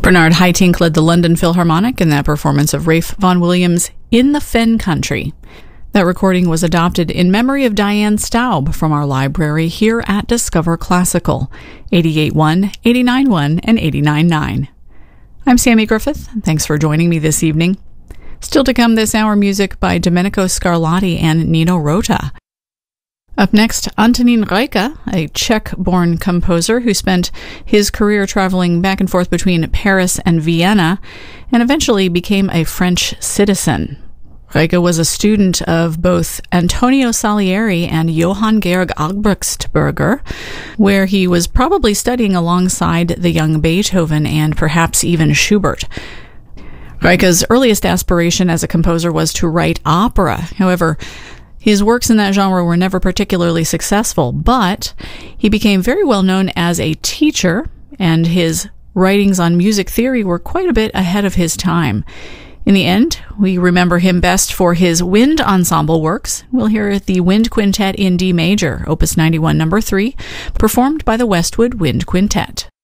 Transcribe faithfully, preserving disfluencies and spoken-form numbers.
Bernard Haitink led the London Philharmonic in that performance of Ralph Vaughan Williams' In the Fen Country. That recording was adopted in memory of Diane Staub from our library here at Discover Classical, eighty-eight point one, eighty-nine point one, and eighty-nine point nine. I'm Sammy Griffith, and thanks for joining me this evening. Still to come this hour, music by Domenico Scarlatti and Nino Rota. Up next, Antonín Rejka, a Czech-born composer who spent his career traveling back and forth between Paris and Vienna, and eventually became a French citizen. Rejka was a student of both Antonio Salieri and Johann Georg Albrechtsberger, where he was probably studying alongside the young Beethoven and perhaps even Schubert. Rejka's earliest aspiration as a composer was to write opera. However, his works in that genre were never particularly successful, but he became very well known as a teacher, and his writings on music theory were quite a bit ahead of his time. In the end, we remember him best for his wind ensemble works. We'll hear the Wind Quintet in D major, Opus ninety-one, number three, performed by the Westwood Wind Quintet.